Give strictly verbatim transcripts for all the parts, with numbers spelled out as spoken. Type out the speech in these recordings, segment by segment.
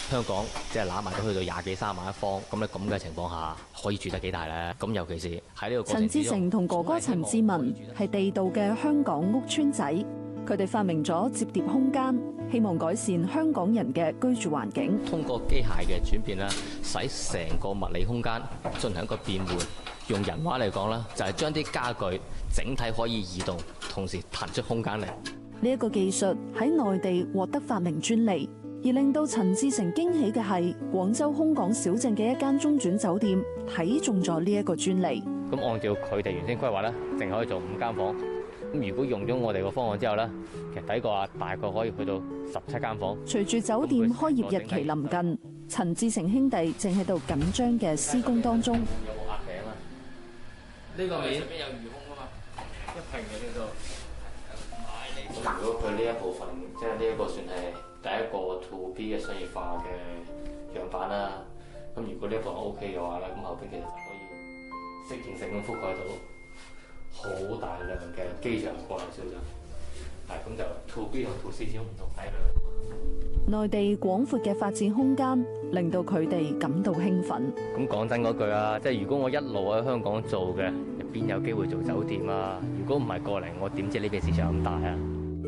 香港即係攬埋都去到廿幾三萬一方，咁咧咁嘅情況下，可以住得幾大咧？咁尤其是喺呢個過程之中， 陳志成同哥哥陳志文係地道嘅香港屋邨仔，佢哋發明咗摺疊空間，希望改善香港人嘅居住環境。 通過機械嘅轉變咧，使成個物理空間進行一個變換。用人話嚟講啦，就係將啲家具整體可以移動，同時騰出空間嚟。 呢一個技術喺內地獲得發明專利，而令到陳志成驚喜嘅係，廣州空港小鎮嘅一間中轉酒店睇中咗呢一個專利。 咁按照佢哋原先規劃咧，淨可以做五間房。咁如果用咗我哋個方案之後咧，其實抵個啊，大概可以去到十七間房。 隨住酒店開業日期臨近，陳志成兄弟正喺度緊張嘅施工當中。 有冇壓頂啊？呢個面上邊有魚空啊嘛，一平嘅呢度。咁如果佢呢一部分，即係呢一個算係第一個 two B 嘅商業化嘅樣板啦。咁如果呢一部分 O K 嘅話咧，咁後邊其實就可以適應性咁覆蓋到好大量嘅機場國內小鎮。係咁就 two B 同 two C 始終唔同體量。 內地廣闊嘅發展空間令到佢哋感到興奮。 咁講真嗰句啊，即係如果我一路喺香港做嘅，邊有機會做酒店啊？如果唔係過嚟，我點知呢邊市場咁大啊？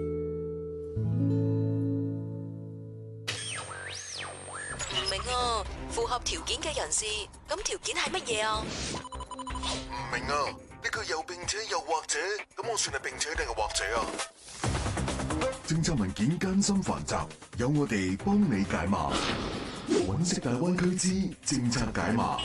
唔明啊，符合條件嘅人士，咁條件係乜嘢啊？ 唔明啊，呢個又並且又或者，咁我算係並且定係或者啊？政策文件艱辛繁雜，有我哋幫你解碼。揾識大灣區之政策解碼。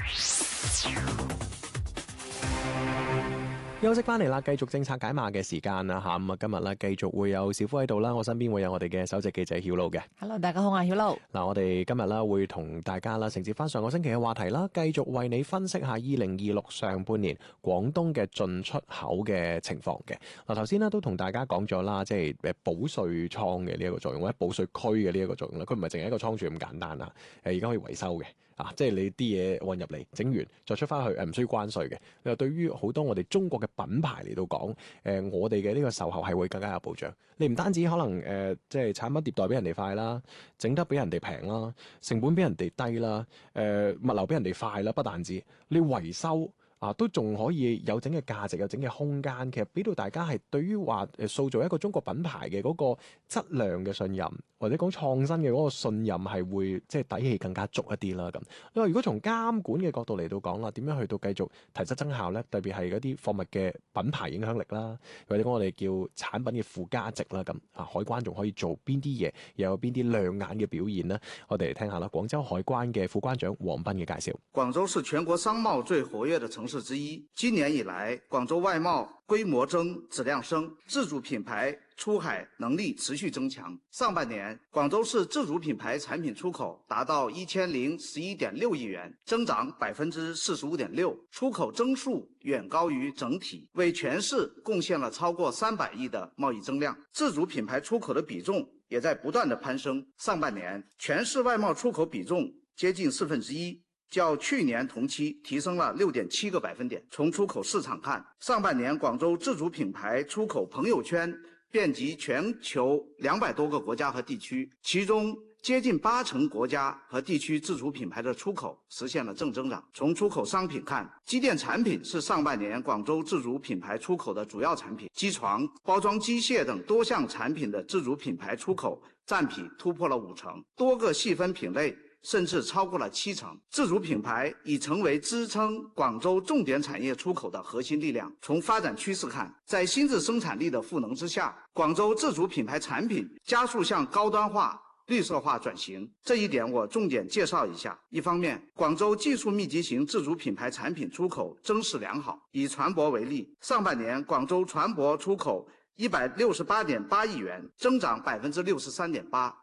休息翻嚟啦，繼續政策解碼嘅時間啦吓，咁啊今日咧繼續會有小夫喺度啦，我身邊會有我哋嘅首席記者曉露嘅。 Hello， 大家好，我係曉露。 嗱，我哋今日咧會同大家啦承接翻上個星期嘅話題啦，繼續為你分析下二零二六上半年廣東嘅進出口嘅情況嘅。嗱，頭先咧都同大家講咗啦，即係誒保稅倉嘅呢一個作用，或者保稅區嘅呢一個作用啦。佢唔係淨係一個倉儲咁簡單啦，誒而家可以維修嘅。啊，即係你啲嘢運入嚟，整完再出翻去，誒唔需要關稅嘅。你話對於好多我哋中國嘅品牌嚟到講，誒、呃、我哋嘅呢個售後係會更加有保障。你唔單止可能誒、呃，即係產品迭代俾人哋快啦，整得比人哋平啦，成本比人哋低啦，誒、呃、物流比人哋快啦，不但止，你維修啊都仲可以有整嘅價值，有整嘅空間。其實俾到大家係對於話誒塑造一個中國品牌嘅嗰個質量嘅信任，或者講創新嘅嗰個信任係會即係底氣更加足一啲啦咁。因為如果從監管嘅角度嚟到講啦，點樣去到繼續提質增效咧？特別係嗰啲貨物嘅品牌影響力啦，或者講我哋叫產品嘅附加值啦咁啊，海關仲可以做邊啲嘢，又有邊啲亮眼嘅表現呢？我哋嚟聽下啦，廣州海關嘅副關長黃斌嘅介紹。 廣州是全國商貿最活躍的城市之一，今年以來，廣州外貿規模增、質量升，自主品牌出海能力持續增強。上半年，廣州市自主品牌產品出口達到一千零十一點六億元，增長百分之四十五點六，出口增速遠高於整體，為全市貢獻了超過三百億的貿易增量。自主品牌出口的比重也在不斷的攀升。上半年，全市外貿出口比重接近四分之一。較去年同期提升了六點七個百分點。從出口市場看，上半年廣州自主品牌出口朋友圈遍及全球兩百多個國家和地區，其中接近八成國家和地區自主品牌的出口實現了正增長。從出口商品看，機電產品是上半年廣州自主品牌出口的主要產品，機床、包裝機械等多項產品的自主品牌出口佔比突破了五成，多個細分品類甚至超過了七成。自主品牌已成為支撐廣州重點產業出口的核心力量。從發展趨勢看，在新質生產力的賦能之下，廣州自主品牌產品加速向高端化、綠色化轉型。這一點我重點介紹一下。一方面，廣州技術密集型自主品牌產品出口增勢良好。以船舶為例，上半年廣州船舶出口一百六十八點八億元，增長百分之六十三點八，